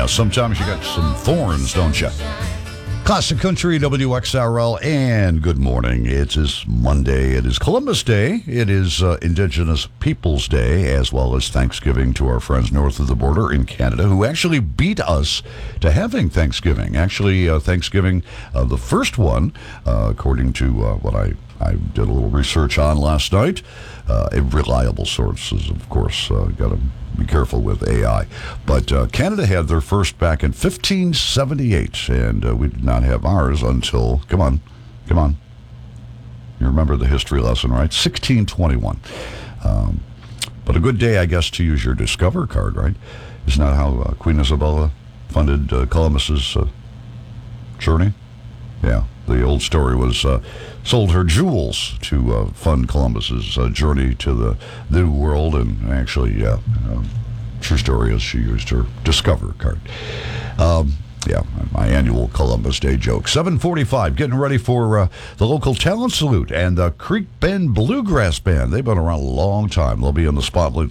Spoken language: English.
Sometimes you got some thorns, don't you? Classic Country, WXRL, and good morning. It is Monday. It is Columbus Day. It is Indigenous Peoples Day, as well as Thanksgiving to our friends north of the border in Canada, who actually beat us to having Thanksgiving. Actually, Thanksgiving, the first one, according to what I did a little research on last night. Reliable sources, of course. Got to be careful with AI. But Canada had their first back in 1578, and we did not have ours until, come on. You remember the history lesson, right? 1621. But a good day, I guess, to use your Discover card, right? Isn't that how Queen Isabella funded Columbus's journey? Yeah. The old story was sold her jewels to fund Columbus's journey to the New World, and actually, true story is she used her Discover card. My annual Columbus Day joke. 7:45, getting ready for the local talent salute and the Creek Bend Bluegrass Band. They've been around a long time. They'll be in the spotlight